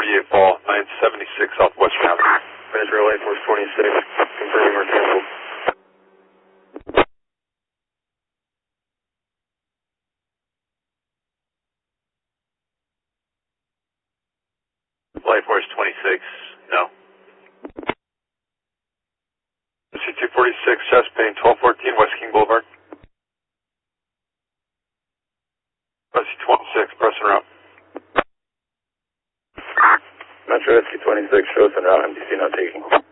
48 Ball, 976 Southwest Avenue. Metro Light Force 26, confirming we're canceled. Light Force 26, no. C246, chest pain, 1214 West King Boulevard. SC26, press en route. Metro SC26, show us en route, MDC not taking.